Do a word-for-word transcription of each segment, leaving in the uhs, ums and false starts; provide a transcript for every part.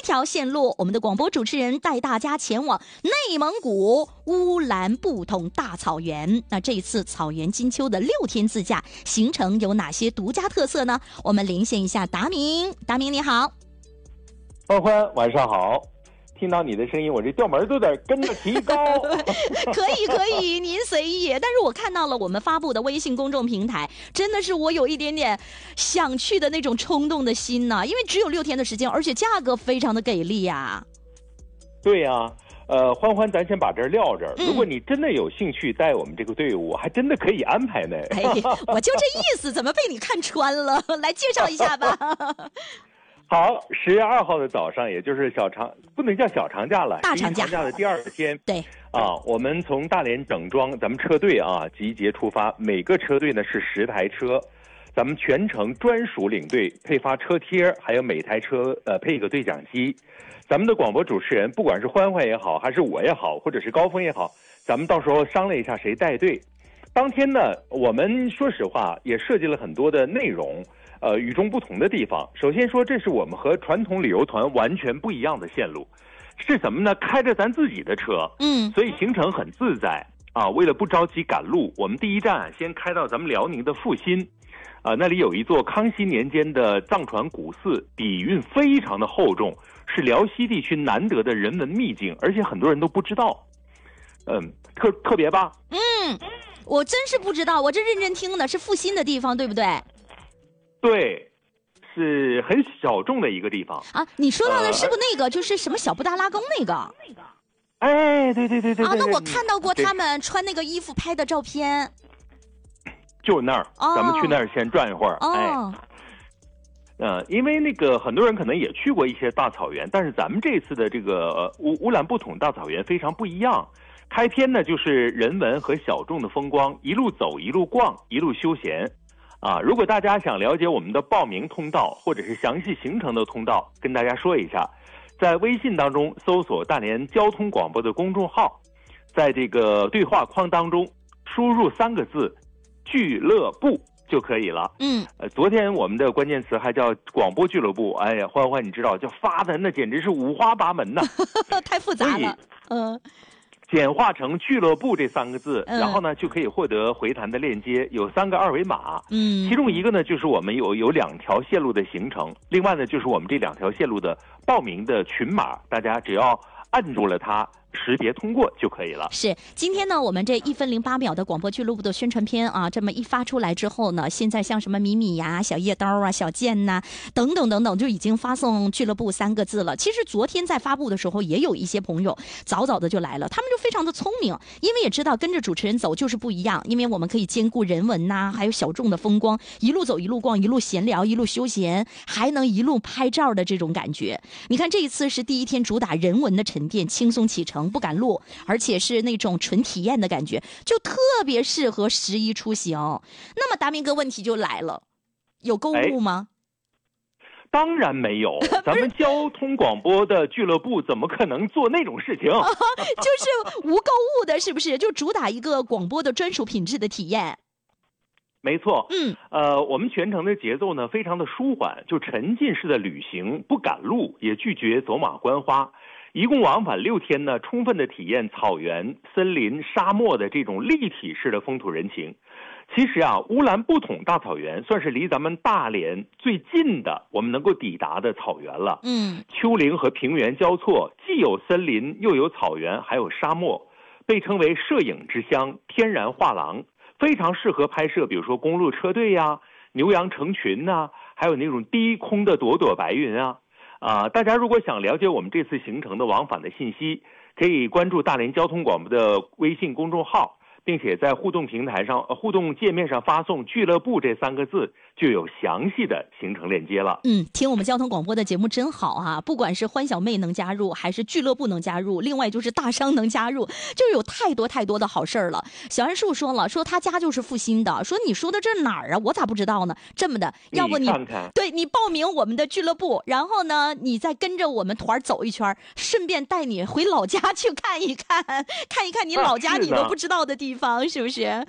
条线路，我们的广播主持人带大家前往内蒙古乌兰布统大草原。那这一次草原金秋的六天自驾行程有哪些独家特色呢？我们连线一下达明。达明你好。 欢欢晚上好，听到你的声音我这调门都得跟着提高可以可以，您随意。但是我看到了我们发布的微信公众平台，真的是我有一点点想去的那种冲动的心呢、啊，因为只有六天的时间，而且价格非常的给力呀、啊。 对呀、啊，呃，欢欢，咱先把这儿撂这儿、嗯。如果你真的有兴趣带我们这个队伍，还真的可以安排呢。 哎，我就这意思，怎么被你看穿了？来介绍一下吧。 好，十月二号的早上，也就是小长，不能叫小长假了， 大长假， 长假的第二天。 对， 啊，我们从大连整装，咱们车队啊集结出发，每个车队呢是十台车，咱们全程专属领队，配发车贴，还有每台车呃配一个对讲机。咱们的广播主持人，不管是欢欢也好，还是我也好，或者是高峰也好，咱们到时候商量一下谁带队。当天呢，我们说实话也设计了很多的内容。呃，与众不同的地方，首先说，这是我们和传统旅游团完全不一样的线路，是什么呢？开着咱自己的车， 嗯， 所以行程很自在啊。为了不着急赶路，我们第一站先开到咱们辽宁的阜新，啊，那里有一座康熙年间的藏传古寺，底蕴非常的厚重，是辽西地区难得的人文秘境，而且很多人都不知道，嗯，特特别吧？ 嗯，我真是不知道，我这认真听的是阜新的地方，对不对？ 对，是很小众的一个地方啊。你说到的是不是那个、呃、就是什么小布达拉宫那个？ 哎，对对对 对, 对啊，那我看到过他们穿那个衣服拍的照片。 就那儿、哦，咱们去那儿先转一会儿。 哦， 哎，呃，因为那个很多人可能也去过一些大草原，但是咱们这次的这个乌乌兰布统大草原非常不一样。开篇呢就是人文和小众的风光，一路走一路逛，一路休闲。啊，如果大家想了解我们的报名通道或者是详细行程的通道，跟大家说一下，在微信当中搜索大连交通广播的公众号，在这个对话框当中输入三个字俱乐部就可以了。 嗯， 呃，昨天我们的关键词还叫广播俱乐部，哎呀，欢欢你知道，叫发的那简直是五花八门呐太复杂了。嗯。 简化成俱乐部这三个字，然后呢就可以获得回弹的链接，有三个二维码。 嗯， 其中一个呢就是我们有有两条线路的行程，另外呢就是我们这两条线路的报名的群码，大家只要按住了它，识别通过就可以了。 是，今天呢我们这一分零八秒的广播俱乐部的宣传片啊，这么一发出来之后呢，现在像什么米米呀、小叶刀啊、小健呐、啊、等等等等，就已经发送俱乐部三个字了。其实昨天在发布的时候，也有一些朋友早早的就来了，他们就非常的聪明，因为也知道跟着主持人走就是不一样，因为我们可以兼顾人文呐、啊，还有小众的风光，一路走一路逛，一路闲聊，一路休闲，还能一路拍照的这种感觉。你看这一次是第一天主打人文的沉淀，轻松启程，不赶路，而且是那种纯体验的感觉，就特别适合十一出行。那么达明哥，问题就来了，有购物吗？ 哎，当然没有，咱们交通广播的俱乐部怎么可能做那种事情？ 就是无购物的，是不是？就主打一个广播的专属品质的体验。 没错， 嗯， 呃，我们全程的节奏呢非常的舒缓，就沉浸式的旅行，不赶路，也拒绝走马观花。一共往返六天呢，充分的体验草原、森林、沙漠的这种立体式的风土人情。其实啊，乌兰布统大草原算是离咱们大连最近的我们能够抵达的草原了。 嗯， 丘陵和平原交错，既有森林，又有草原，还有沙漠，被称为摄影之乡、天然画廊，非常适合拍摄，比如说公路车队呀、啊、牛羊成群呐、啊，还有那种低空的朵朵白云啊。啊、呃，大家如果想了解我们这次行程的往返的信息，可以关注大连交通广播的微信公众号，并且在互动平台上、呃、互动界面上发送俱乐部这三个字，就有详细的行程链接了。 嗯，听我们交通广播的节目真好啊！不管是欢小妹能加入，还是俱乐部能加入，另外就是大商能加入，就有太多太多的好事儿了。小安树说了，说他家就是阜新的，说你说的这哪儿啊？我咋不知道呢？这么的，要不你看看， 对你报名我们的俱乐部，然后呢，你再跟着我们团走一圈，顺便带你回老家去看一看，看一看你老家你都不知道的地方，是不是？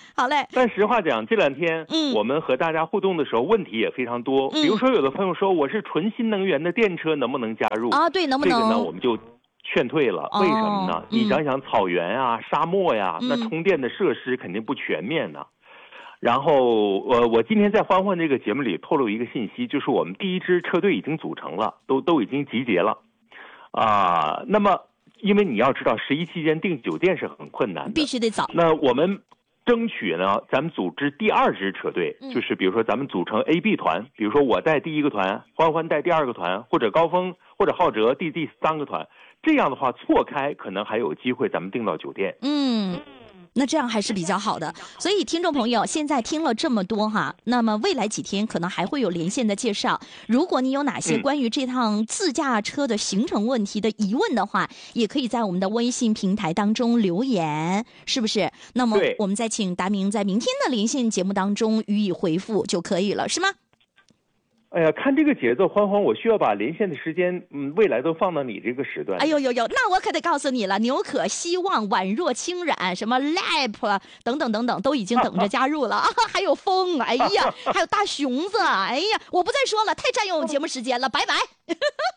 好嘞。 但实话讲，这两天嗯我们和大家互动的时候，问题也非常多。 嗯比如说，有的朋友说我是纯新能源的电车，能不能加入啊？对，能不能？ 这个呢，我们就劝退了。 哦、 为什么呢？ 嗯、 你想想草原啊、沙漠呀、啊，那嗯、 充电的设施肯定不全面呢。然后，呃，我今天在欢欢这个节目里透露一个信息，就是我们第一支车队已经组成了，都都已经集结了，啊、呃，那么因为你要知道，十一期间订酒店是很困难的， 必须得早。 那我们争取呢，咱们组织第二支车队， 嗯、 就是比如说咱们组成 A、B 团，比如说我带第一个团，欢欢带第二个团，或者高峰或者浩哲第第三个团，这样的话错开可能还有机会咱们订到酒店。 嗯。那这样还是比较好的，所以听众朋友现在听了这么多哈，那么未来几天可能还会有连线的介绍。如果你有哪些关于这趟自驾车的行程问题的疑问的话，嗯、也可以在我们的微信平台当中留言，是不是？那么我们再请达明在明天的连线节目当中予以回复就可以了，是吗？ 哎呀，看这个节奏，欢欢，我需要把连线的时间，嗯，未来都放到你这个时段。 哎呦呦呦，那我可得告诉你了，牛可、希望、宛若、清染，什么 lap 等等等等，都已经等着加入了啊！还有风，哎呀，还有大熊子，哎呀，我不再说了，太占用我们节目时间了，拜拜。